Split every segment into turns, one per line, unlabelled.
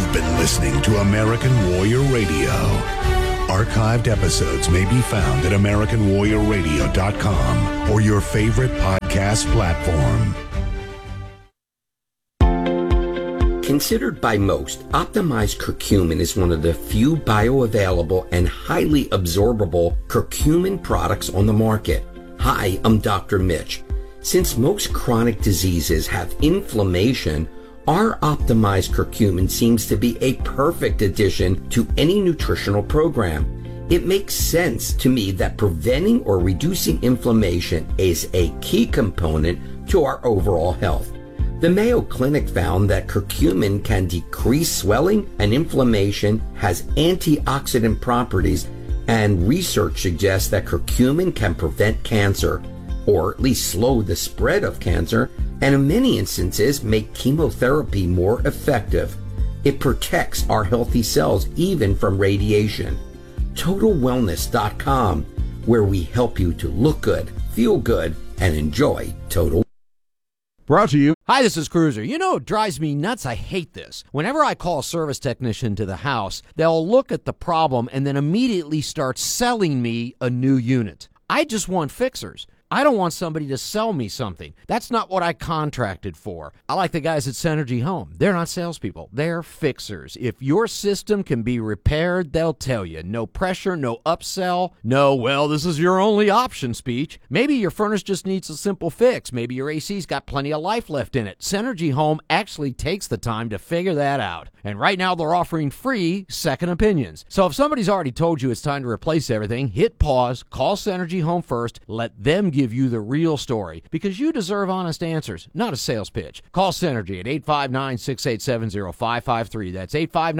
You've been listening to American Warrior Radio. Archived episodes may be found at AmericanWarriorRadio.com or your favorite podcast platform.
Considered by most, optimized curcumin is one of the few bioavailable and highly absorbable curcumin products on the market. Hi, I'm Dr. Mitch. Since most chronic diseases have inflammation, our optimized curcumin seems to be a perfect addition to any nutritional program. It makes sense to me that preventing or reducing inflammation is a key component to our overall health. The Mayo Clinic found that curcumin can decrease swelling and inflammation, has antioxidant properties, and research suggests that curcumin can prevent cancer, or at least slow the spread of cancer, and in many instances make chemotherapy more effective. It protects our healthy cells even from radiation. TotalWellness.com, where we help you to look good, feel good, and enjoy Total.
Brought to you.
Hi, this is Cruiser. You know, it drives me nuts. I hate this. Whenever I call a service technician to the house, they'll look at the problem and then immediately start selling me a new unit. I just want fixers. I don't want somebody to sell me something. That's not what I contracted for. I like the guys at Synergy Home. They're not salespeople. They're fixers. If your system can be repaired, they'll tell you. No pressure, no upsell, no, well, this is your only option speech. Maybe your furnace just needs a simple fix. Maybe your AC's got plenty of life left in it. Synergy Home actually takes the time to figure that out. And right now they're offering free second opinions. So if somebody's already told you it's time to replace everything, hit pause, call Synergy Home first, let them give you the real story, because you deserve honest answers, not a sales pitch. Call Synergy at 859-687-0553. That's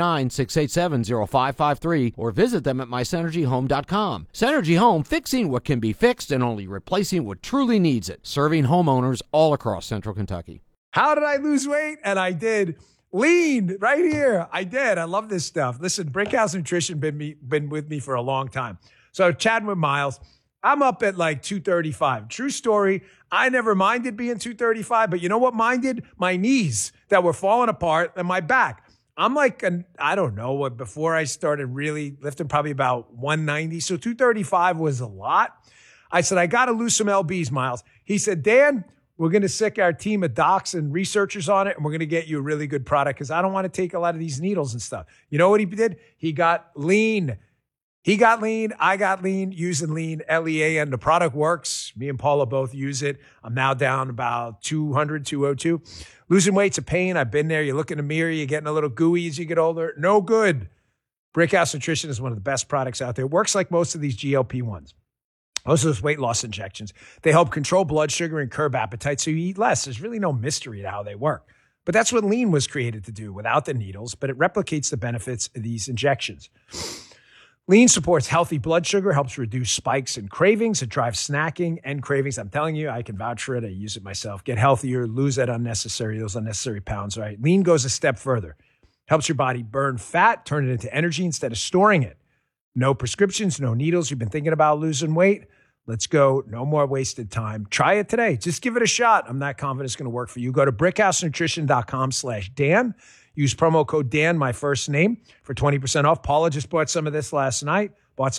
859-687-0553, or visit them at mysynergyhome.com. Synergy Home, fixing what can be fixed and only replacing what truly needs it. Serving homeowners all across Central Kentucky.
How did I lose weight? And I did. Lean right here. I did. I love this stuff. Listen, Brickhouse Nutrition been with me for a long time. So chatting with Miles, I'm up at like 235. True story. I never minded being 235, but you know what minded? My knees that were falling apart and my back. I'm like, I don't know, before I started really lifting, probably about 190. So 235 was a lot. I said, I got to lose some LBs, Miles. He said, Dan, we're going to sick our team of docs and researchers on it, and we're going to get you a really good product because I don't want to take a lot of these needles and stuff. You know what he did? He got lean. He got lean. I got lean using Lean, LEA, and the product works. Me and Paula both use it. I'm now down about 200, 202. Losing weight's a pain. I've been there. You look in the mirror, you're getting a little gooey as you get older. No good. Brickhouse Nutrition is one of the best products out there. It works like most of these GLP-1s. Most of those weight loss injections. They help control blood sugar and curb appetite so you eat less. There's really no mystery to how they work. But that's what Lean was created to do without the needles, but it replicates the benefits of these injections. Lean supports healthy blood sugar, helps reduce spikes and cravings. It drives snacking and cravings. I'm telling you, I can vouch for it. I use it myself. Get healthier, lose those unnecessary pounds, right? Lean goes a step further. Helps your body burn fat, turn it into energy instead of storing it. No prescriptions, no needles. You've been thinking about losing weight? Let's go. No more wasted time. Try it today. Just give it a shot. I'm not confident it's going to work for you. Go to brickhousenutrition.com/Dan. Use promo code Dan, my first name, for 20% off. Paula just bought some of this last night.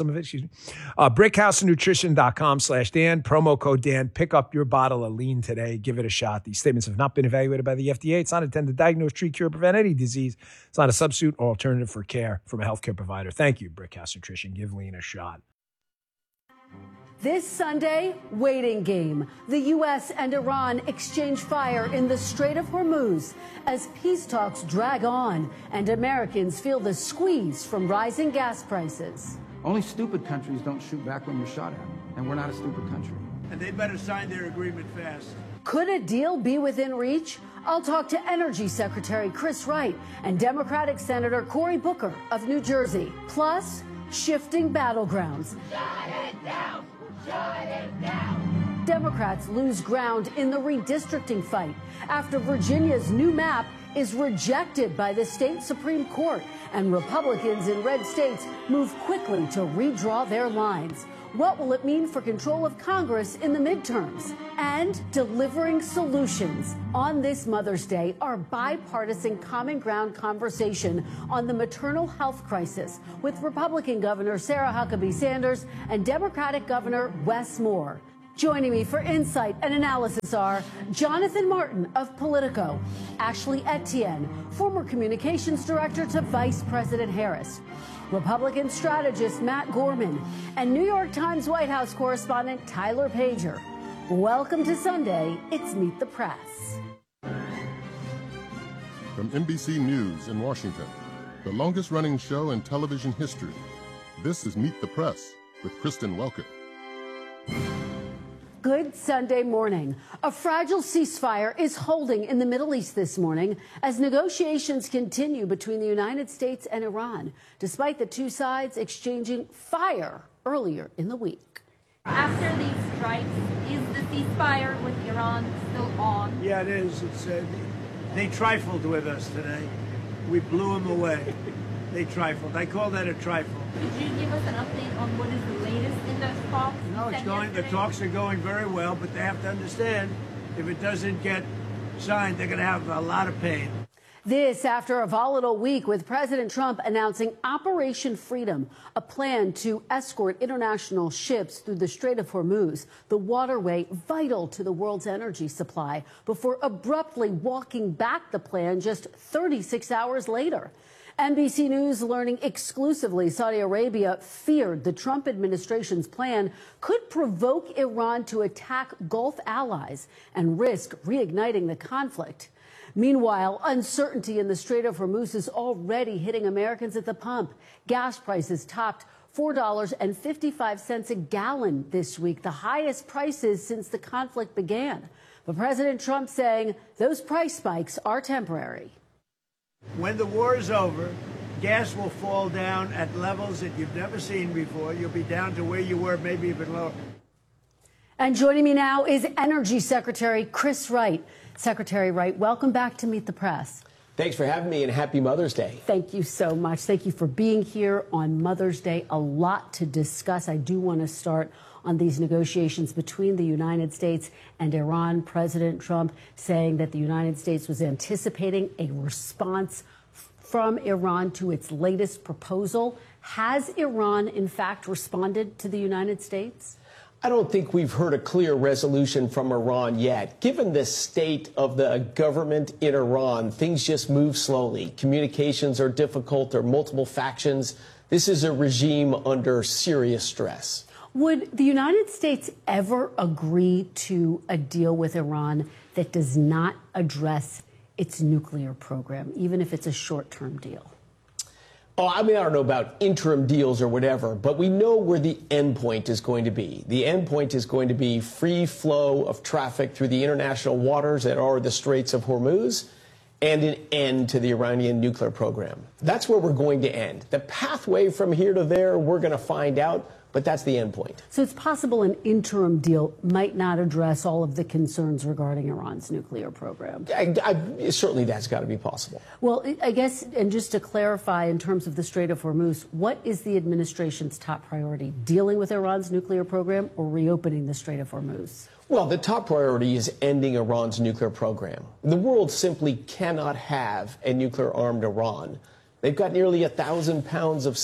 Brickhousenutrition.com/Dan. Promo code Dan. Pick up your bottle of Lean today. Give it a shot. These statements have not been evaluated by the FDA. It's not intended to diagnose, treat, cure, prevent any disease. It's not a substitute or alternative for care from a healthcare provider. Thank you, Brickhouse Nutrition. Give Lean a shot.
This Sunday, waiting game. The U.S. and Iran exchange fire in the Strait of Hormuz as peace talks drag on and Americans feel the squeeze from rising gas prices.
Only stupid countries don't shoot back when you're shot at, and we're not a stupid country.
And they better sign their agreement fast.
Could a deal be within reach? I'll talk to Energy Secretary Chris Wright and Democratic Senator Cory Booker of New Jersey. Plus, shifting battlegrounds.
Shut it down! Shut it down!
Democrats lose ground in the redistricting fight after Virginia's new map is rejected by the state Supreme Court, and Republicans in red states move quickly to redraw their lines. What will it mean for control of Congress in the midterms? And delivering solutions. On this Mother's Day, our bipartisan common ground conversation on the maternal health crisis with Republican Governor Sarah Huckabee Sanders and Democratic Governor Wes Moore. Joining me for insight and analysis are Jonathan Martin of Politico, Ashley Etienne, former communications director to Vice President Harris, Republican strategist Matt Gorman, and New York Times White House correspondent Tyler Pager. Welcome to Sunday. It's Meet the Press.
From NBC News in Washington, the longest-running show in television history, this is Meet the Press with Kristen Welker.
Good Sunday morning. A fragile ceasefire is holding in the Middle East this morning as negotiations continue between the United States and Iran, despite the two sides exchanging fire earlier in the week.
After these strikes, is the ceasefire with Iran still on?
Yeah, it is. They trifled with us today. We blew them away. They trifled. I call that a trifle.
Could you give us an update on what is the latest in those talks?
No, it's going. The talks are going very well, but they have to understand if it doesn't get signed, they're going to have a lot of pain.
This after a volatile week with President Trump announcing Operation Freedom, a plan to escort international ships through the Strait of Hormuz, the waterway vital to the world's energy supply, before abruptly walking back the plan just 36 hours later. NBC News learning exclusively Saudi Arabia feared the Trump administration's plan could provoke Iran to attack Gulf allies and risk reigniting the conflict. Meanwhile, uncertainty in the Strait of Hormuz is already hitting Americans at the pump. Gas prices topped $4.55 a gallon this week, the highest prices since the conflict began. But President Trump saying those price spikes are temporary.
When the war is over, gas will fall down at levels that you've never seen before. You'll be down to where you were, maybe even lower.
And joining me now is Energy Secretary Chris Wright. Secretary Wright, welcome back to Meet the Press.
Thanks for having me and happy Mother's Day.
Thank you so much. Thank you for being here on Mother's Day. A lot to discuss. I do want to start on these negotiations between the United States and Iran. President Trump saying that the United States was anticipating a response from Iran to its latest proposal. Has Iran, in fact, responded to the United States?
I don't think we've heard a clear resolution from Iran yet. Given the state of the government in Iran, things just move slowly. Communications are difficult. There are multiple factions. This is a regime under serious stress.
Would the United States ever agree to a deal with Iran that does not address its nuclear program, even if it's a short-term deal?
Oh, I mean, I don't know about interim deals or whatever, but we know where the end point is going to be. The end point is going to be free flow of traffic through the international waters that are the Straits of Hormuz and an end to the Iranian nuclear program. That's where we're going to end. The pathway from here to there, we're going to find out. But that's the end point.
So it's possible an interim deal might not address all of the concerns regarding Iran's nuclear program.
Certainly that's got to be possible.
Well, I guess, and just to clarify in terms of the Strait of Hormuz, what is the administration's top priority? Dealing with Iran's nuclear program or reopening the Strait of Hormuz?
Well, the top priority is ending Iran's nuclear program. The world simply cannot have a nuclear-armed Iran. They've got nearly 1,000 pounds of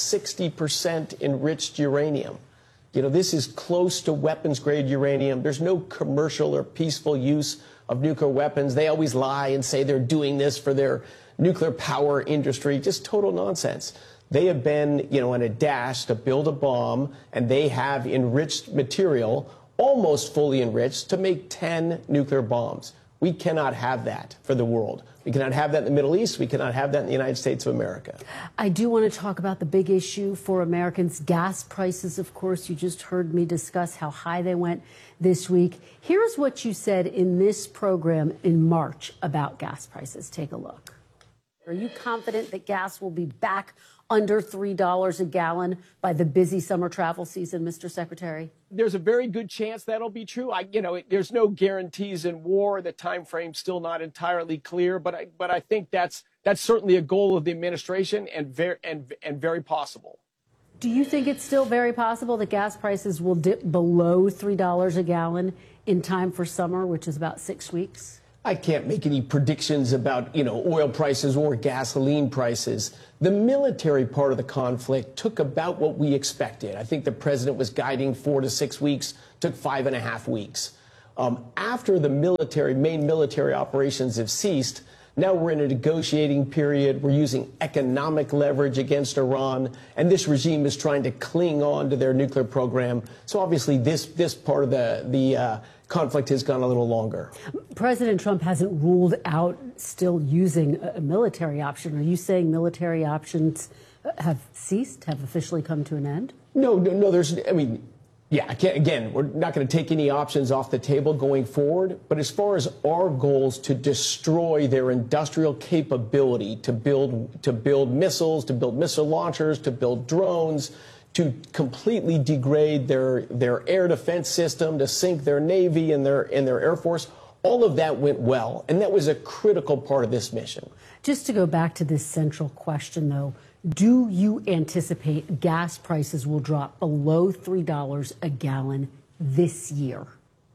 60% enriched uranium. You know, this is close to weapons-grade uranium. There's no commercial or peaceful use of nuclear weapons. They always lie and say they're doing this for their nuclear power industry. Just total nonsense. They have been, on a dash to build a bomb, and they have enriched material, almost fully enriched, to make 10 nuclear bombs. We cannot have that for the world. We cannot have that in the Middle East. We cannot have that in the United States of America.
I do want to talk about the big issue for Americans, gas prices, of course. You just heard me discuss how high they went this week. Here's what you said in this program in March about gas prices. Take a look. Are you confident that gas will be back under $3 a gallon by the busy summer travel season, Mr. Secretary?
There's a very good chance that'll be true. There's no guarantees in war. The time frame's still not entirely clear, but I think that's certainly a goal of the administration and very possible.
Do you think it's still very possible that gas prices will dip below $3 a gallon in time for summer, which is about 6 weeks?
I can't make any predictions about, oil prices or gasoline prices. The military part of the conflict took about what we expected. I think the president was guiding 4 to 6 weeks, took 5.5 weeks. After the main military operations have ceased, now we're in a negotiating period. We're using economic leverage against Iran, and this regime is trying to cling on to their nuclear program. So obviously this part of the conflict has gone a little longer.
President Trump hasn't ruled out still using a military option. Are you saying military options have ceased, have officially come to an end?
No, again, we're not going to take any options off the table going forward. But as far as our goals to destroy their industrial capability to build missiles, to build missile launchers, to build drones, to completely degrade their air defense system, to sink their Navy and their Air Force, all of that went well. And that was a critical part of this mission.
Just to go back to this central question, though, do you anticipate gas prices will drop below $3 a gallon this year?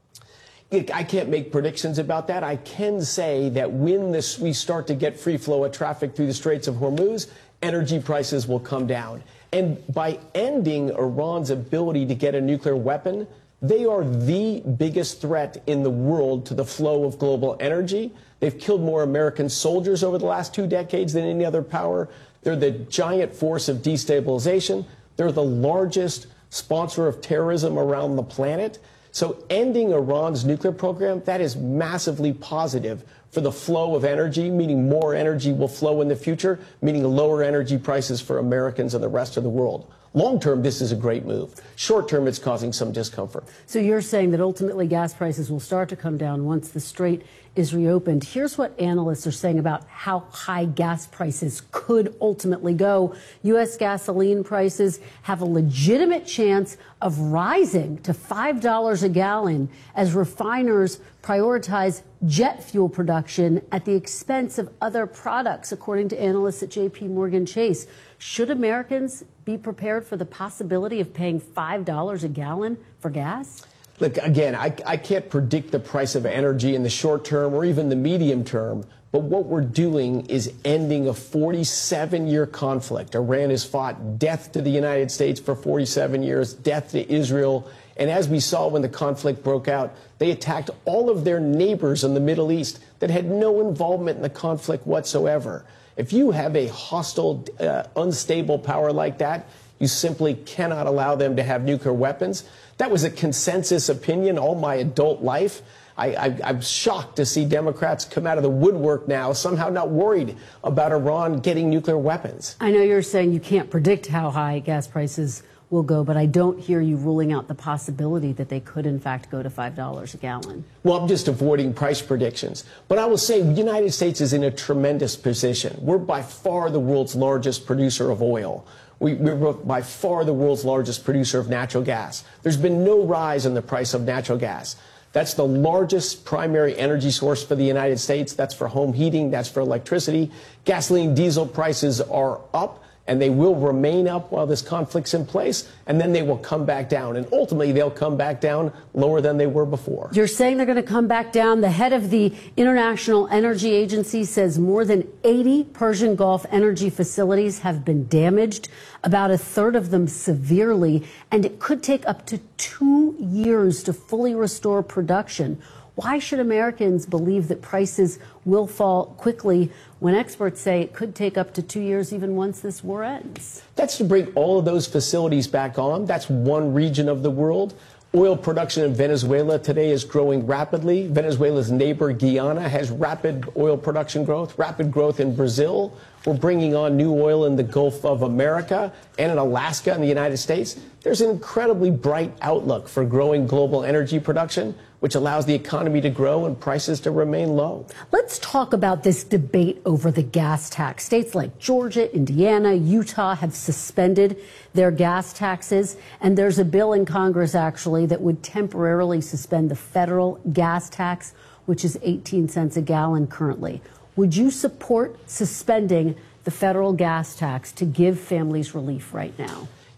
I can't make predictions about that. I can say that when we start to get free flow of traffic through the Straits of Hormuz, energy prices will come down. And by ending Iran's ability to get a nuclear weapon, they are the biggest threat in the world to the flow of global energy. They've killed more American soldiers over the last 2 decades than any other power. They're the giant force of destabilization. They're the largest sponsor of terrorism around the planet. So ending Iran's nuclear program, that is massively positive for the flow of energy, meaning more energy will flow in the future, meaning lower energy prices for Americans and the rest of the world. Long term, this is a great move. Short term, it's causing some discomfort.
So you're saying that ultimately gas prices will start to come down once the Strait is reopened. Here's what analysts are saying about how high gas prices could ultimately go. U.S. gasoline prices have a legitimate chance of rising to $5 a gallon as refiners prioritize jet fuel production at the expense of other products, according to analysts at J.P. Morgan Chase. Should Americans be prepared for the possibility of paying $5 a gallon for gas?
Look, again, I can't predict the price of energy in the short term or even the medium term. But what we're doing is ending a 47-year conflict. Iran has fought death to the United States for 47 years, death to Israel. And as we saw when the conflict broke out, they attacked all of their neighbors in the Middle East that had no involvement in the conflict whatsoever. If you have a hostile, unstable power like that, you simply cannot allow them to have nuclear weapons. That was a consensus opinion all my adult life. I'm shocked to see Democrats come out of the woodwork now, somehow not worried about Iran getting nuclear weapons.
I know you're saying you can't predict how high gas prices will go, but I don't hear you ruling out the possibility that they could, in fact, go to $5 a gallon.
Well, I'm just avoiding price predictions. But I will say the United States is in a tremendous position. We're by far the world's largest producer of oil. We're by far the world's largest producer of natural gas. There's been no rise in the price of natural gas. That's the largest primary energy source for the United States. That's for home heating. That's for electricity. Gasoline, diesel prices are up, and they will remain up while this conflict's in place, and then they will come back down. And ultimately, they'll come back down lower than they were before.
You're saying they're going to come back down. The head of the International Energy Agency says more than 80 Persian Gulf energy facilities have been damaged, about a third of them severely, and it could take up to 2 years to fully restore production. Why should Americans believe that prices will fall quickly when experts say it could take up to 2 years even once this war ends?
That's to bring all of those facilities back on. That's one region of the world. Oil production in Venezuela today is growing rapidly. Venezuela's neighbor, Guyana, has rapid oil production growth, rapid growth in Brazil. We're bringing on new oil in the Gulf of America and in Alaska in the United States. There's an incredibly bright outlook for growing global energy production, which allows the economy to grow and prices to remain low.
Let's talk about this debate over the gas tax. States like Georgia, Indiana, Utah have suspended their gas taxes, and there's a bill in Congress, actually, that would temporarily suspend the federal gas tax, which is 18 cents a gallon currently. Would you support suspending the federal gas tax to give families relief right now?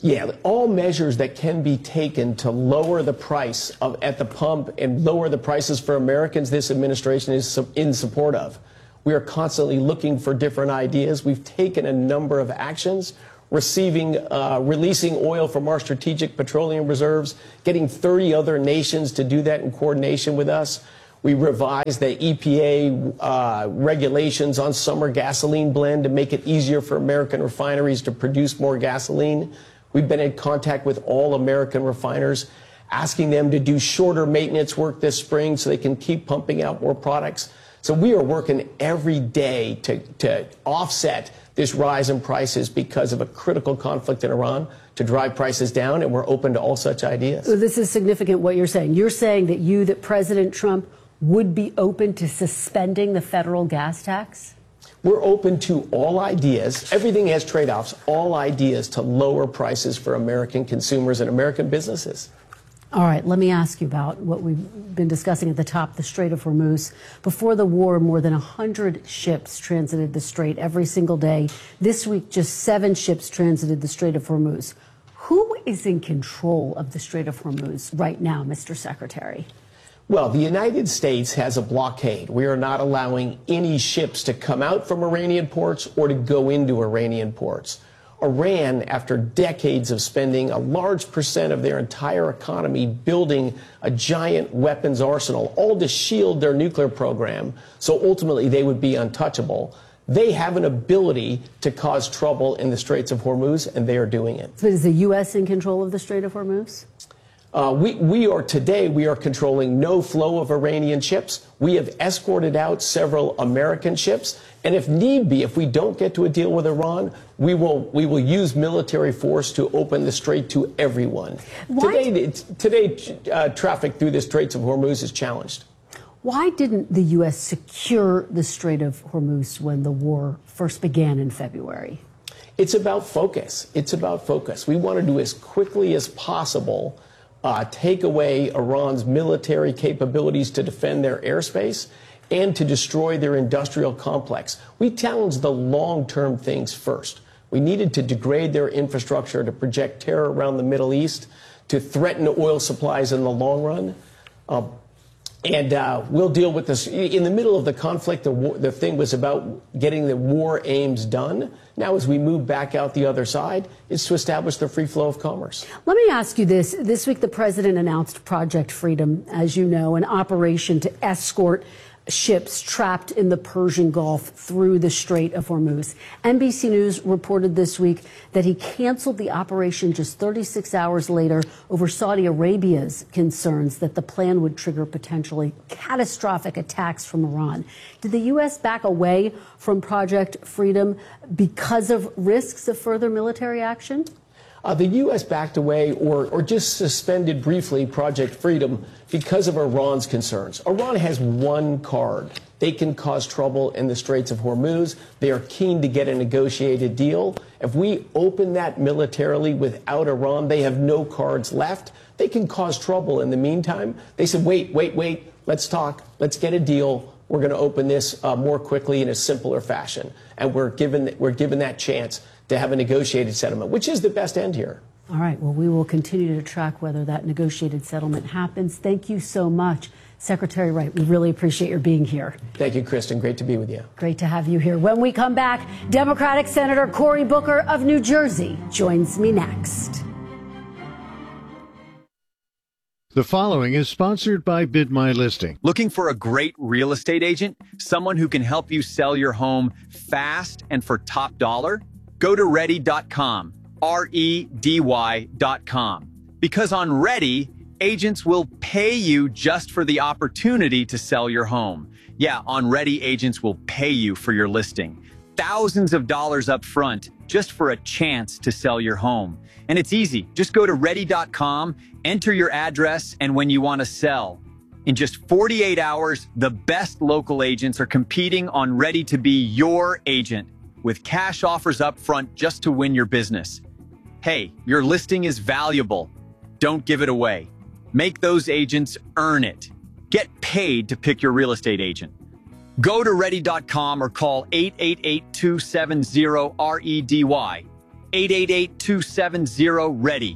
Yeah, all measures that can be taken to lower the price at the pump and lower the prices for Americans, this administration is in support of. We are constantly looking for different ideas. We've taken a number of actions, releasing oil from our strategic petroleum reserves, getting 30 other nations to do that in coordination with us. We revised the EPA regulations on summer gasoline blend to make it easier for American refineries to produce more gasoline. We've been in contact with all American refiners, asking them to do shorter maintenance work this spring so they can keep pumping out more products. So we are working every day to offset this rise in prices because of a critical conflict in Iran to drive prices down, and we're open to all such ideas.
So this is significant what you're saying. You're saying that President Trump would be open to suspending the federal gas tax?
We're open to all ideas. Everything has trade-offs, all ideas to lower prices for American consumers and American businesses.
All right, let me ask you about what we've been discussing at the top, the Strait of Hormuz. Before the war, more than 100 ships transited the strait every single day. This week, just 7 ships transited the Strait of Hormuz. Who is in control of the Strait of Hormuz right now, Mr. Secretary?
Well, the United States has a blockade. We are not allowing any ships to come out from Iranian ports or to go into Iranian ports. Iran, after decades of spending a large percent of their entire economy building a giant weapons arsenal, all to shield their nuclear program, so ultimately they would be untouchable, they have an ability to cause trouble in the Straits of Hormuz, and they are doing it.
So is the U.S. in control of the Strait of Hormuz?
We are controlling no flow of Iranian ships. We have escorted out several American ships. And if need be, if we don't get to a deal with Iran, we will use military force to open the strait to everyone. Today, traffic through the Straits of Hormuz is challenged.
Why didn't the U.S. secure the Strait of Hormuz when the war first began in February?
It's about focus. It's about focus. We want to do as quickly as possible take away Iran's military capabilities to defend their airspace and to destroy their industrial complex. We challenged the long-term things first. We needed to degrade their infrastructure, to project terror around the Middle East, to threaten oil supplies in the long run. And we'll deal with this. In the middle of the conflict, the thing was about getting the war aims done. Now, as we move back out the other side, it's to establish the free flow of commerce.
Let me ask you this. This week, the president announced Project Freedom, as you know, an operation to escort ships trapped in the Persian Gulf through the Strait of Hormuz. NBC News reported this week that he canceled the operation just 36 hours later over Saudi Arabia's concerns that the plan would trigger potentially catastrophic attacks from Iran. Did the U.S. back away from Project Freedom because of risks of further military action?
The U.S. backed away or just suspended briefly Project Freedom because of Iran's concerns. Iran has one card. They can cause trouble in the Straits of Hormuz. They are keen to get a negotiated deal. If we open that militarily without Iran, they have no cards left. They can cause trouble in the meantime. They said, wait, let's talk. Let's get a deal. We're going to open this more quickly in a simpler fashion. And we're given that chance to have a negotiated settlement, which is the best end here.
All right. Well, we will continue to track whether that negotiated settlement happens. Thank you so much, Secretary Wright. We really appreciate your being here.
Thank you, Kristen. Great to be with you.
Great to have you here. When we come back, Democratic Senator Cory Booker of New Jersey joins me next.
The following is sponsored by Bid My Listing.
Looking for a great real estate agent? Someone who can help you sell your home fast and for top dollar? Go to Ready.com, REDY.com. Because on Ready, agents will pay you just for the opportunity to sell your home. Yeah, on Ready, agents will pay you for your listing. Thousands of dollars up front just for a chance to sell your home. And it's easy. Just go to Ready.com, enter your address, and when you want to sell. In just 48 hours, the best local agents are competing on Ready to be your agent, with cash offers up front just to win your business. Hey, your listing is valuable. Don't give it away. Make those agents earn it. Get paid to pick your real estate agent. Go to Ready.com or call 888-270-REDY. 888-270-READY.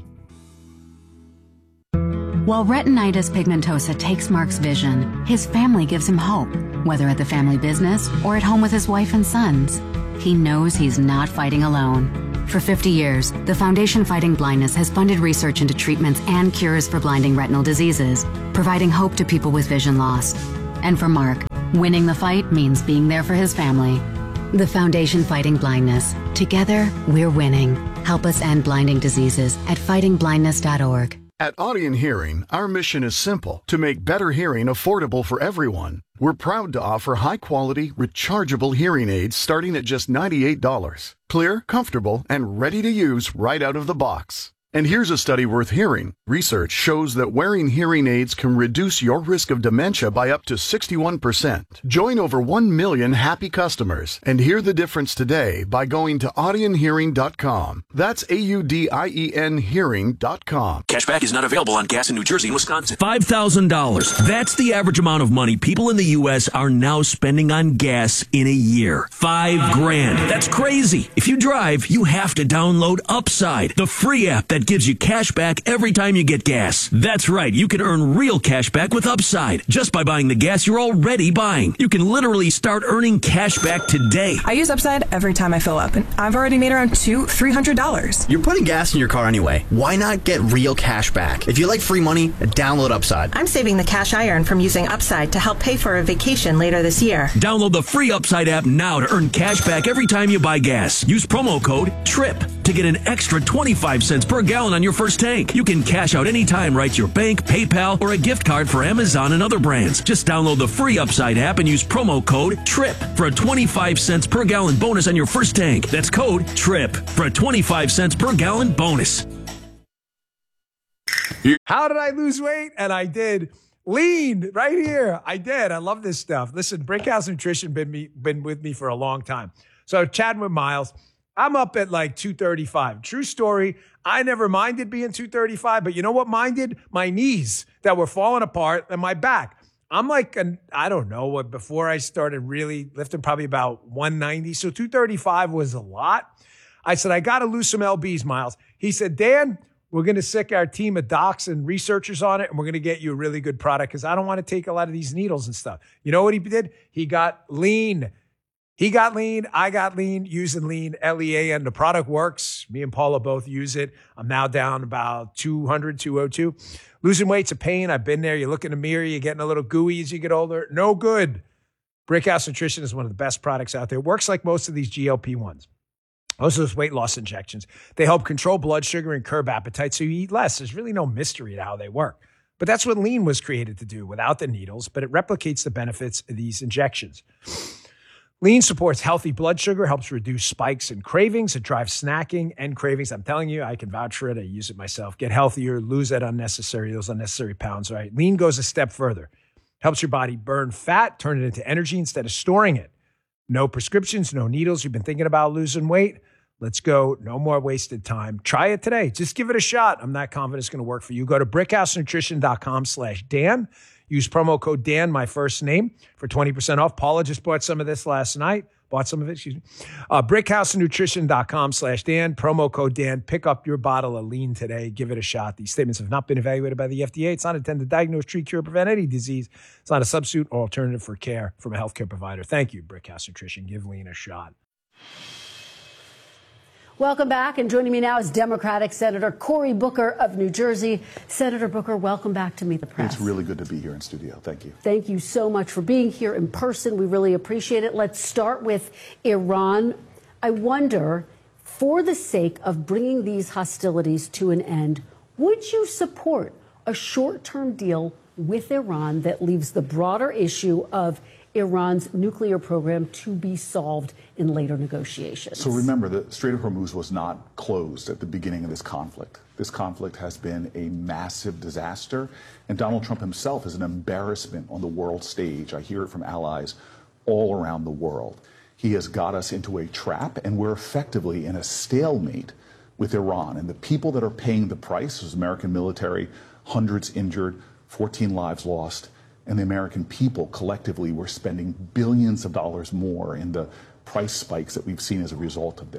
While retinitis pigmentosa takes Mark's vision, his family gives him hope, whether at the family business or at home with his wife and sons. He knows he's not fighting alone. For 50 years, the Foundation Fighting Blindness has funded research into treatments and cures for blinding retinal diseases, providing hope to people with vision loss. And for Mark, winning the fight means being there for his family. The Foundation Fighting Blindness. Together, we're winning. Help us end blinding diseases at fightingblindness.org.
At Audien Hearing, our mission is simple: to make better hearing affordable for everyone. We're proud to offer high-quality, rechargeable hearing aids starting at just $98. Clear, comfortable, and ready to use right out of the box. And here's a study worth hearing. Research shows that wearing hearing aids can reduce your risk of dementia by up to 61%. Join over 1 million happy customers and hear the difference today by going to audienhearing.com. That's AUDIEN hearing.com.
Cashback is not available on gas in New Jersey and Wisconsin. $5,000. That's the average amount of money people in the U.S. are now spending on gas in a year. $5,000. That's crazy. If you drive, you have to download Upside, the free app that gives you cash back every time you get gas. That's right, you can earn real cash back with Upside just by buying the gas you're already buying. You can literally start earning cash back today.
I use Upside every time I fill up, and I've already made around $300.
You're putting gas in your car anyway. Why not get real cash back? If you like free money, download Upside.
I'm saving the cash I earn from using Upside to help pay for a vacation later this year.
Download the free Upside app now to earn cash back every time you buy gas. Use promo code TRIP to get an extra 25 cents per gallon on your first tank. You can cash out anytime right to your bank, PayPal, or a gift card for Amazon and other brands. Just download the free Upside app and use promo code TRIP for a 25 cents per gallon bonus on your first tank. That's code TRIP for a 25 cents per gallon bonus.
How did I lose weight? And I did. Lean right here. I did. I love this stuff. Listen, Brickhouse Nutrition been with me for a long time. So chatting with Miles, I'm up at like 235. True story. I never minded being 235, but you know what minded? My knees that were falling apart and my back. I'm like, I don't know what, before I started really lifting, probably about 190. So 235 was a lot. I said, I got to lose some lbs, Miles. He said, Dan, we're going to sick our team of docs and researchers on it, and we're going to get you a really good product because I don't want to take a lot of these needles and stuff. You know what he did? He got lean. He got lean. I got lean, using lean, L-E-A-N. The product works. Me and Paula both use it. I'm now down about 200, 202. Losing weight's a pain. I've been there. You look in the mirror, you're getting a little gooey as you get older. No good. Brickhouse Nutrition is one of the best products out there. It works like most of these GLP-1s. Most of those weight loss injections. They help control blood sugar and curb appetite so you eat less. There's really no mystery to how they work. But that's what lean was created to do without the needles, but it replicates the benefits of these injections. Lean supports healthy blood sugar, helps reduce spikes and cravings. It drives snacking and cravings. I'm telling you, I can vouch for it. I use it myself. Get healthier, lose those unnecessary pounds, right? Lean goes a step further. Helps your body burn fat, turn it into energy instead of storing it. No prescriptions, no needles. You've been thinking about losing weight? Let's go. No more wasted time. Try it today. Just give it a shot. I'm not confident it's going to work for you. Go to brickhousenutrition.com/Dan. Use promo code Dan, my first name, for 20% off. Paula just bought some of this last night. brickhousenutrition.com/Dan. Promo code Dan. Pick up your bottle of lean today. Give it a shot. These statements have not been evaluated by the FDA. It's not intended to diagnose, treat, cure, prevent any disease. It's not a substitute or alternative for care from a healthcare provider. Thank you, Brickhouse Nutrition. Give lean a shot.
Welcome back, and joining me now is Democratic Senator Cory Booker of New Jersey. Senator Booker, welcome back to Meet the Press.
It's really good to be here in studio. Thank you.
Thank you so much for being here in person. We really appreciate it. Let's start with Iran. I wonder, for the sake of bringing these hostilities to an end, would you support a short-term deal with Iran that leaves the broader issue of Iran's nuclear program to be solved in later negotiations?
So remember, the Strait of Hormuz was not closed at the beginning of this conflict. This conflict has been a massive disaster, and Donald Trump himself is an embarrassment on the world stage. I hear it from allies all around the world. He has got us into a trap, and we're effectively in a stalemate with Iran. And the people that are paying the price is American military, hundreds injured, 14 lives lost. And the American people collectively were spending billions of dollars more in the price spikes that we've seen as a result of this.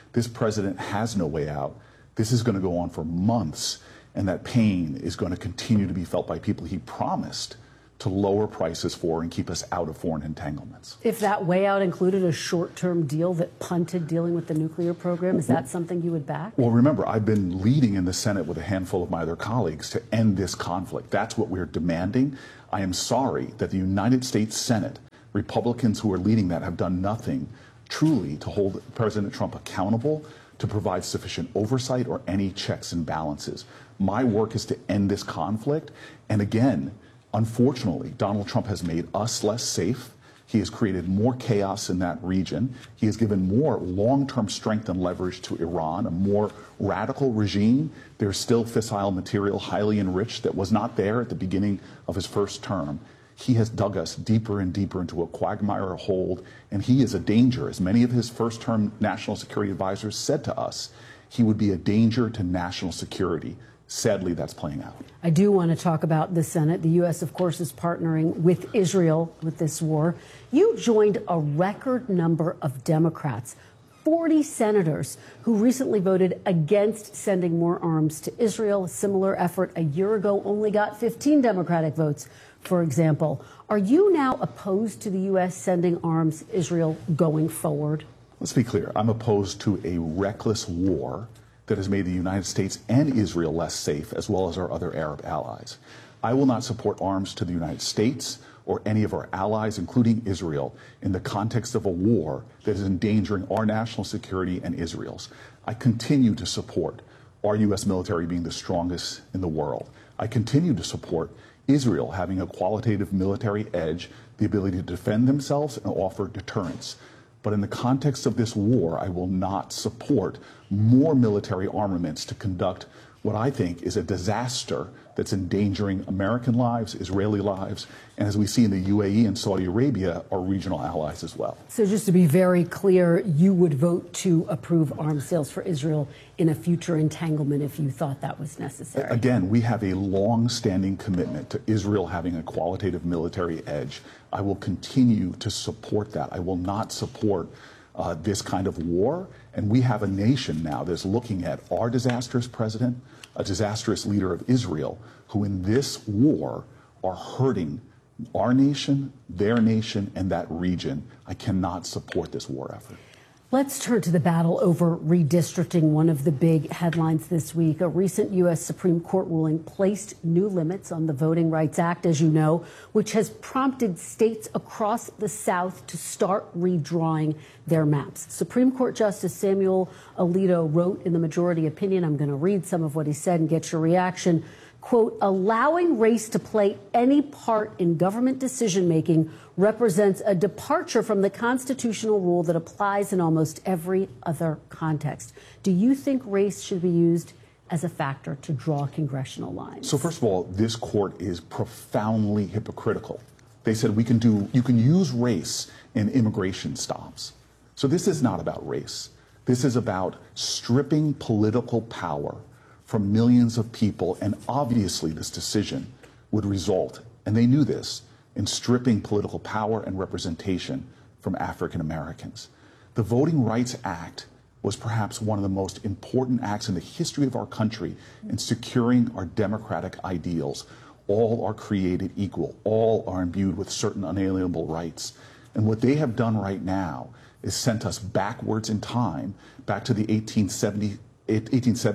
This president has no way out. This is going to go on for months, and that pain is going to continue to be felt by people he promised to lower prices for and keep us out of foreign entanglements.
If that way out included a short-term deal that punted dealing with the nuclear program, is that something you would back?
Well, remember, I've been leading in the Senate with a handful of my other colleagues to end this conflict. That's what we're demanding. I am sorry that the United States Senate, Republicans who are leading that, have done nothing truly to hold President Trump accountable, to provide sufficient oversight or any checks and balances. My work is to end this conflict. And again, unfortunately, Donald Trump has made us less safe. He has created more chaos in that region. He has given more long-term strength and leverage to Iran, a more radical regime. There's still fissile material highly enriched that was not there at the beginning of his first term. He has dug us deeper and deeper into a quagmire hold, and he is a danger. As many of his first-term national security advisors said to us, he would be a danger to national security. Sadly, that's playing out.
I do want to talk about the Senate. The U.S., of course, is partnering with Israel with this war. You joined a record number of Democrats, 40 senators, who recently voted against sending more arms to Israel. A similar effort a year ago only got 15 Democratic votes, for example. Are you now opposed to the U.S. sending arms to Israel going forward?
Let's be clear. I'm opposed to a reckless war that has made the United States and Israel less safe, as well as our other Arab allies. I will not support arms to the United States or any of our allies, including Israel, in the context of a war that is endangering our national security and Israel's. I continue to support our U.S. military being the strongest in the world. I continue to support Israel having a qualitative military edge, the ability to defend themselves and offer deterrence. But in the context of this war, I will not support more military armaments to conduct what I think is a disaster that's endangering American lives, Israeli lives, and as we see in the UAE and Saudi Arabia, our regional allies as well.
So just to be very clear, you would vote to approve arms sales for Israel in a future entanglement if you thought that was necessary?
Again, we have a long-standing commitment to Israel having a qualitative military edge. I will continue to support that. I will not support this kind of war. And we have a nation now that's looking at our disastrous president, a disastrous leader of Israel, who in this war are hurting our nation, their nation, and that region. I cannot support this war effort.
Let's turn to the battle over redistricting, one of the big headlines this week. A recent U.S. Supreme Court ruling placed new limits on the Voting Rights Act, as you know, which has prompted states across the South to start redrawing their maps. Supreme Court Justice Samuel Alito wrote in the majority opinion, I'm going to read some of what he said and get your reaction, quote, allowing race to play any part in government decision-making represents a departure from the constitutional rule that applies in almost every other context. Do you think race should be used as a factor to draw congressional lines?
So first of all, this court is profoundly hypocritical. They said you can use race in immigration stops. So this is not about race. This is about stripping political power from millions of people, and obviously this decision would result, and they knew this, in stripping political power and representation from African Americans. The Voting Rights Act was perhaps one of the most important acts in the history of our country in securing our democratic ideals. All are created equal. All are imbued with certain unalienable rights. And what they have done right now is sent us backwards in time, back to the 1870s and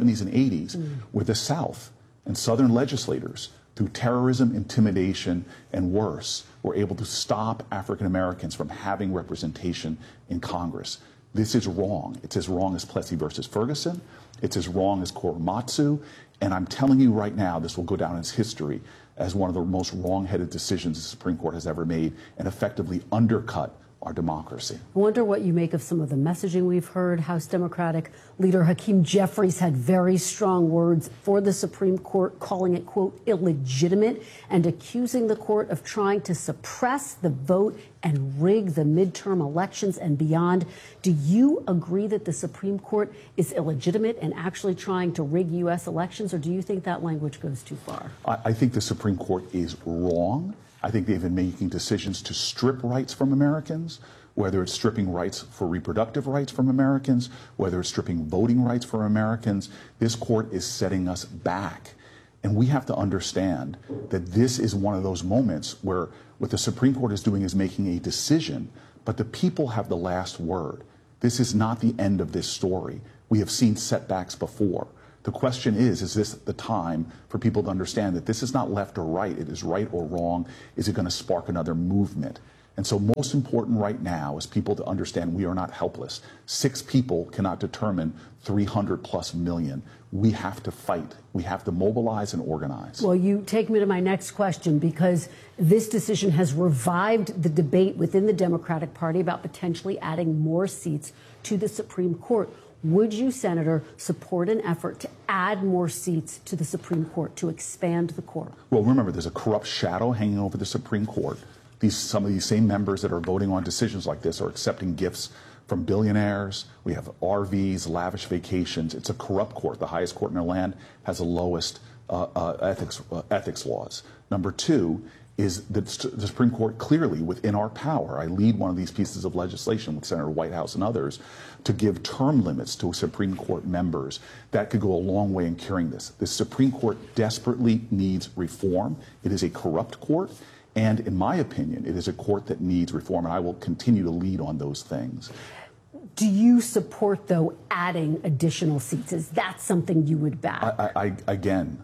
80s, where the South and Southern legislators, through terrorism, intimidation, and worse, were able to stop African Americans from having representation in Congress. This is wrong. It's as wrong as Plessy versus Ferguson. It's as wrong as Korematsu. And I'm telling you right now, this will go down as history as one of the most wrong-headed decisions the Supreme Court has ever made, and effectively undercut our democracy.
I wonder what you make of some of the messaging we've heard. House Democratic leader Hakeem Jeffries had very strong words for the Supreme Court, calling it, quote, illegitimate, and accusing the court of trying to suppress the vote and rig the midterm elections and beyond. Do you agree that the Supreme Court is illegitimate and actually trying to rig U.S. elections, or do you think that language goes too far?
I think the Supreme Court is wrong. I think they've been making decisions to strip rights from Americans whether it's stripping rights for reproductive rights from Americans, whether it's stripping voting rights for Americans. This court is setting us back. And we have to understand that this is one of those moments where what the Supreme Court is doing is making a decision, but the people have the last word. This is not the end of this story. We have seen setbacks before. The question is this the time for people to understand that this is not left or right, it is right or wrong? Is it going to spark another movement? And so most important right now is people to understand we are not helpless. 6 people cannot determine 300+ million. We have to fight. We have to mobilize and organize.
Well, you take me to my next question, because this decision has revived the debate within the Democratic Party about potentially adding more seats to the Supreme Court. Would you, Senator, support an effort to add more seats to the Supreme Court, to expand the court?
Well, remember, there's a corrupt shadow hanging over the Supreme Court. Some of these same members that are voting on decisions like this are accepting gifts from billionaires. We have RVs, lavish vacations. It's a corrupt court. The highest court in our land has the lowest ethics laws. Number 2 is that the Supreme Court clearly within our power. I lead one of these pieces of legislation with Senator Whitehouse and others to give term limits to Supreme Court members. That could go a long way in curing this. The Supreme Court desperately needs reform. It is a corrupt court. And in my opinion, it is a court that needs reform, and I will continue to lead on those things.
Do you support, though, adding additional seats? Is that something you would back?
Again,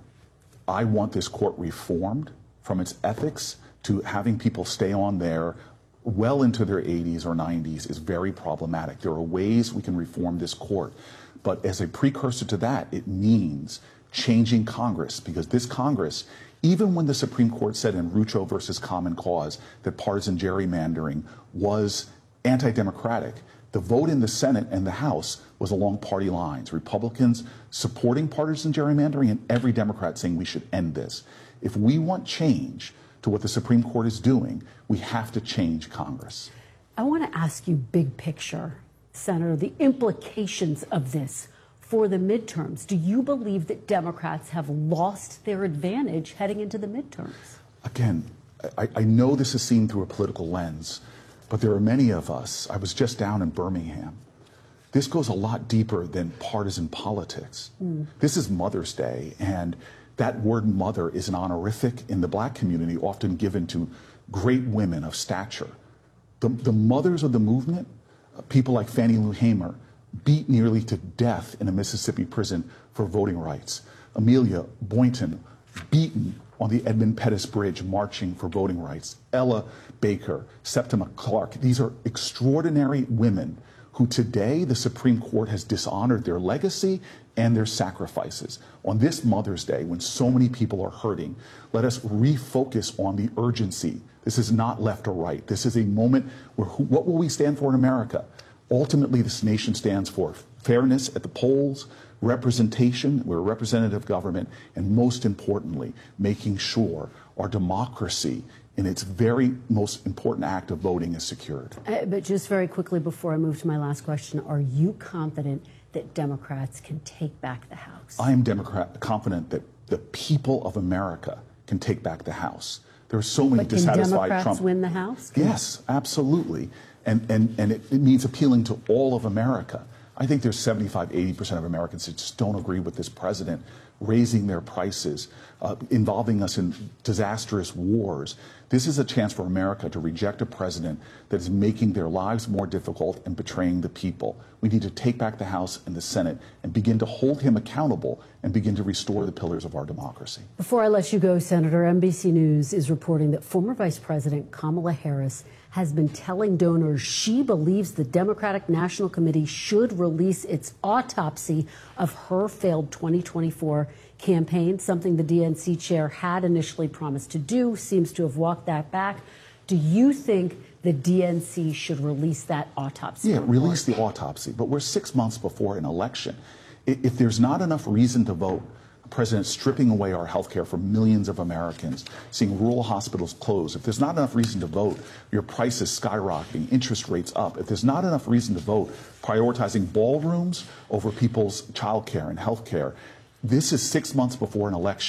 I want this court reformed from its ethics to having people stay on there well into their 80s or 90s is very problematic. There are ways we can reform this court. But as a precursor to that, it means changing Congress, because this Congress, even when the Supreme Court said in Rucho versus Common Cause that partisan gerrymandering was anti-democratic, the vote in the Senate and the House was along party lines. Republicans supporting partisan gerrymandering and every Democrat saying we should end this. If we want change to what the Supreme Court is doing, we have to change Congress.
I want to ask you big picture, Senator, the implications of this for the midterms. Do you believe that Democrats have lost their advantage heading into the midterms?
Again, I know this is seen through a political lens, but there are many of us. I was just down in Birmingham. This goes a lot deeper than partisan politics. This is Mother's Day, and that word mother is an honorific in the black community, often given to great women of stature. The mothers of the movement, people like Fannie Lou Hamer, beat nearly to death in a Mississippi prison for voting rights. Amelia Boynton, beaten on the Edmund Pettus Bridge marching for voting rights. Ella Baker, Septima Clark. These are extraordinary women who today the Supreme Court has dishonored their legacy and their sacrifices. On this Mother's Day, when so many people are hurting, let us refocus on the urgency. This is not left or right. This is a moment where what will we stand for in America? Ultimately, this nation stands for fairness at the polls, representation, we're a representative government, and most importantly, making sure our democracy in its very most important act of voting is secured.
But just very quickly before I move to my last question, are you confident that Democrats can take back the House?
I am confident that the people of America can take back the House. There are so many dissatisfied Trump.
Can Democrats win the House?
Yes, absolutely. And it means appealing to all of America. I think there's 75–80% of Americans that just don't agree with this president raising their prices, involving us in disastrous wars. This is a chance for America to reject a president that is making their lives more difficult and betraying the people. We need to take back the House and the Senate and begin to hold him accountable and begin to restore the pillars of our democracy.
Before I let you go, Senator, NBC News is reporting that former Vice President Kamala Harris has been telling donors she believes the Democratic National Committee should release its autopsy of her failed 2024 campaign, something the DNC chair had initially promised to do, seems to have walked that back. Do you think the DNC should release that autopsy?
Yeah, release the autopsy, but we're 6 months before an election. If there's not enough reason to vote, the president's stripping away our health care for millions of Americans, seeing rural hospitals close. If there's not enough reason to vote, your prices skyrocketing, interest rates up. If there's not enough reason to vote, prioritizing ballrooms over people's child care and health care. This is 6 months before an election.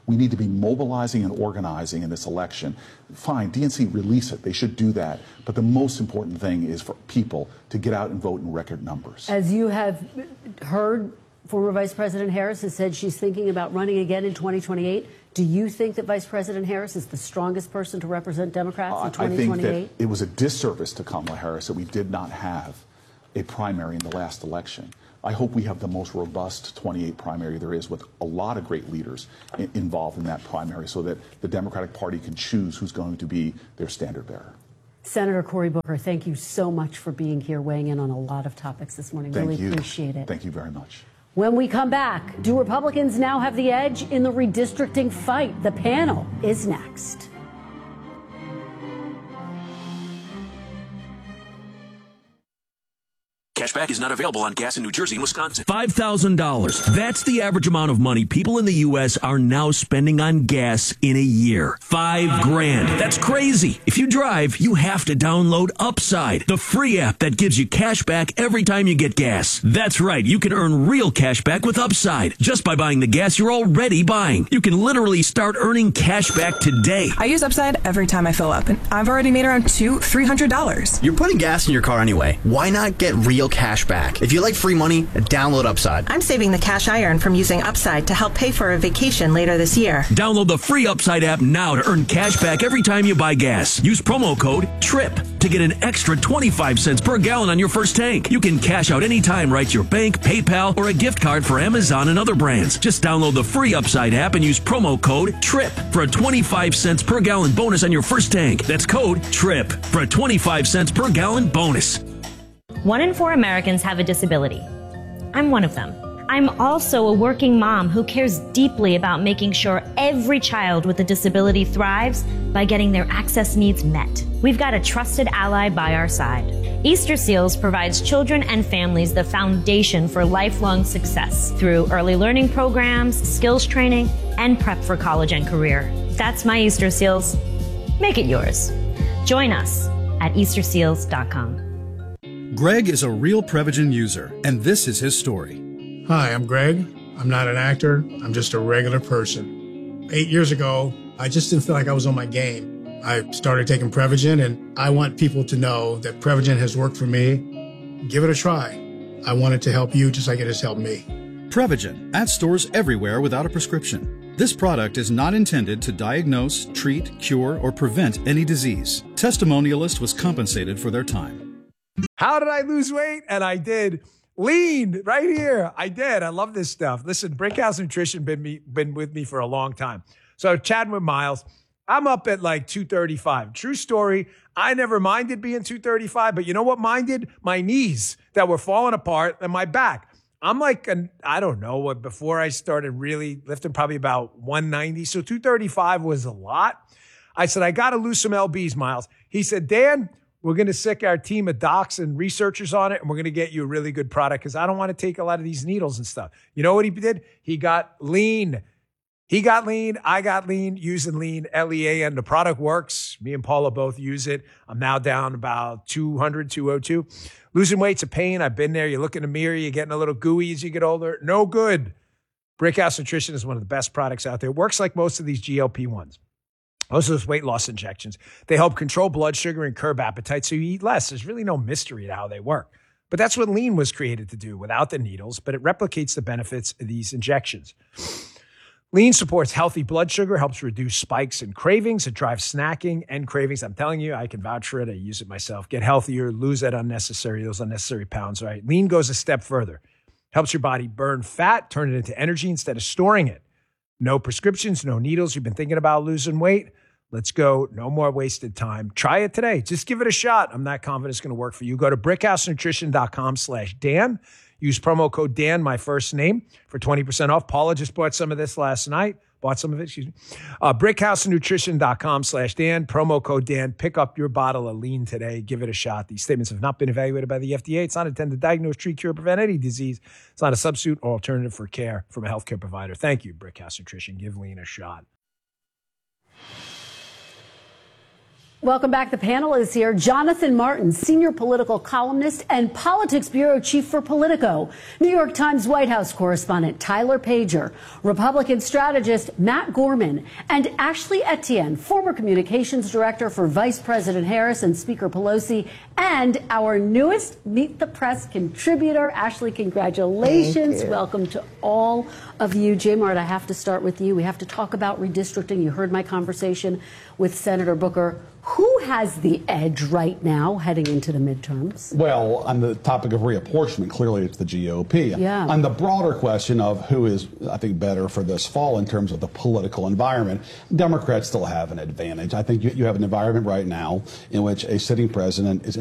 We need to be mobilizing and organizing in this election. Fine, DNC, release it. They should do that. But the most important thing is for people to get out and vote in record numbers.
As you have heard, former Vice President Harris has said she's thinking about running again in 2028. Do you think that Vice President Harris is the strongest person to represent Democrats in 2028?
I think that it was a disservice to Kamala Harris that we did not have a primary in the last election. I hope we have the most robust 28 primary there is, with a lot of great leaders involved in that primary, so that the Democratic Party can choose who's going to be their standard bearer.
Senator Cory Booker, thank you so much for being here, weighing in on a lot of topics this morning.
Thank
really
you.
Appreciate it.
Thank you very much.
When we come back, do Republicans now have the edge in the redistricting fight? The panel is next.
Cashback is not available on gas in New Jersey and Wisconsin.
$5,000. That's the average amount of money people in the U.S. are now spending on gas in a year. $5,000. That's crazy. If you drive, you have to download Upside, the free app that gives you cash back every time you get gas. That's right. You can earn real cash back with Upside just by buying the gas you're already buying. You can literally start earning cash back today.
I use Upside every time I fill up, and I've already made around $200-$300.
You're putting gas in your car anyway. Why not get real cash back? If you like free money, download Upside.
I'm saving the cash I earn from using Upside to help pay for a vacation later this year.
Download the free Upside app now to earn cash back every time you buy gas. Use promo code TRIP to get an extra 25 cents per gallon on your first tank. You can cash out anytime right to your bank, PayPal, or a gift card for Amazon and other brands. Just download the free Upside app and use promo code TRIP for a 25 cents per gallon bonus on your first tank. That's code TRIP for a 25 cents per gallon bonus.
1 in 4 Americans have a disability. I'm one of them. I'm also a working mom who cares deeply about making sure every child with a disability thrives by getting their access needs met. We've got a trusted ally by our side. Easter Seals provides children and families the foundation for lifelong success through early learning programs, skills training, and prep for college and career. That's my Easter Seals. Make it yours. Join us at EasterSeals.com.
Greg is a real Prevagen user, and this is his story.
Hi, I'm Greg. I'm not an actor. I'm just a regular person. 8 years ago, I just didn't feel like I was on my game. I started taking Prevagen, and I want people to know that Prevagen has worked for me. Give it a try. I want it to help you just like it has helped me.
Prevagen, at stores everywhere without a prescription. This product is not intended to diagnose, treat, cure, or prevent any disease. Testimonialist was compensated for their time.
How did I lose weight? And I did. Lean right here. I did. I love this stuff. Listen, Brickhouse Nutrition been with me for a long time. So chatting with Miles, I'm up at like 235. True story. I never minded being 235, but you know what minded? My knees that were falling apart and my back. I'm like, I don't know what, before I started really lifting, probably about 190. So 235 was a lot. I said, I got to lose some LBs, Miles. He said, Dan, we're going to sick our team of docs and researchers on it, and we're going to get you a really good product because I don't want to take a lot of these needles and stuff. You know what he did? He got lean. He got lean. I got lean using lean, L-E-A-N. The product works. Me and Paula both use it. I'm now down about 200, 202. Losing weight's a pain. I've been there. You look in the mirror, you're getting a little gooey as you get older. No good. Brickhouse Nutrition is one of the best products out there. It works like most of these GLP-1s. Most of those weight loss injections, they help control blood sugar and curb appetite so you eat less. There's really no mystery to how they work. But that's what lean was created to do without the needles, but it replicates the benefits of these injections. Lean supports healthy blood sugar, helps reduce spikes and cravings. It drives snacking and cravings. I'm telling you, I can vouch for it. I use it myself. Get healthier, lose those unnecessary pounds, right? Lean goes a step further. Helps your body burn fat, turn it into energy instead of storing it. No prescriptions, no needles. You've been thinking about losing weight? Let's go. No more wasted time. Try it today. Just give it a shot. I'm not confident it's going to work for you. Go to brickhousenutrition.com/Dan. Use promo code Dan, my first name, for 20% off. Paula just bought some of this last night. brickhousenutrition.com/Dan. Promo code Dan. Pick up your bottle of lean today. Give it a shot. These statements have not been evaluated by the FDA. It's not intended to diagnose, treat, cure, prevent any disease. It's not a substitute or alternative for care from a healthcare provider. Thank you, Brickhouse Nutrition. Give lean a shot.
Welcome back. The panel is here. Jonathan Martin, senior political columnist and politics bureau chief for Politico. New York Times White House correspondent Tyler Pager. Republican strategist Matt Gorman. And Ashley Etienne, former communications director for Vice President Harris and Speaker Pelosi. And our newest Meet the Press contributor. Ashley, congratulations. Welcome to all of you. J. Mart, I have to start with you. We have to talk about redistricting. You heard my conversation with Senator Booker. Who has the edge right now heading into the midterms?
Well, on the topic of reapportionment, clearly it's the GOP.
Yeah.
On the broader question of who is, I think, better for this fall in terms of the political environment, Democrats still have an advantage. I think you have an environment right now in which a sitting president is